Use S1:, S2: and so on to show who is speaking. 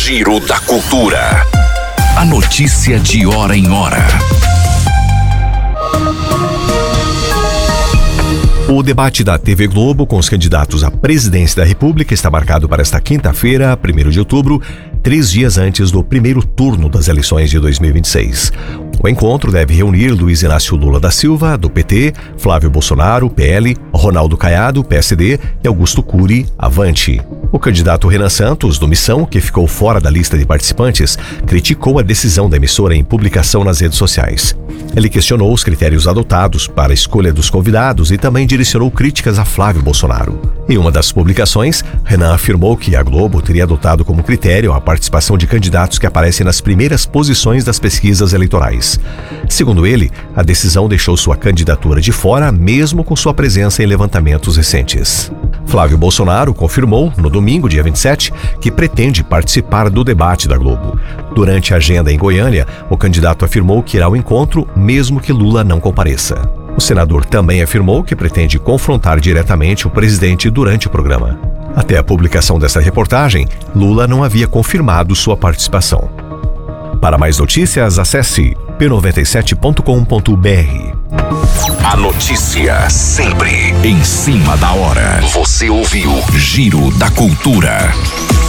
S1: Giro da Cultura. A notícia de hora em hora.
S2: O debate da TV Globo com os candidatos à presidência da República está marcado para esta quinta-feira, 1º de outubro, 3 dias antes do primeiro turno das eleições de 2026. O encontro deve reunir Luiz Inácio Lula da Silva, do PT, Flávio Bolsonaro, PL, Ronaldo Caiado, PSD e Augusto Cury, Avante. O candidato Renan Santos, do Missão, que ficou fora da lista de participantes, criticou a decisão da emissora em publicação nas redes sociais. Ele questionou os critérios adotados para a escolha dos convidados e também direcionou críticas a Flávio Bolsonaro. Em uma das publicações, Renan afirmou que a Globo teria adotado como critério a participação de candidatos que aparecem nas primeiras posições das pesquisas eleitorais. Segundo ele, a decisão deixou sua candidatura de fora, mesmo com sua presença em levantamentos recentes. Flávio Bolsonaro confirmou, no domingo, dia 27, que pretende participar do debate da Globo. Durante a agenda em Goiânia, o candidato afirmou que irá ao encontro, mesmo que Lula não compareça. O senador também afirmou que pretende confrontar diretamente o presidente durante o programa. Até a publicação desta reportagem, Lula não havia confirmado sua participação. Para mais notícias, acesse p97.com.br.
S1: A notícia sempre em cima da hora. Você ouviu Giro da Cultura.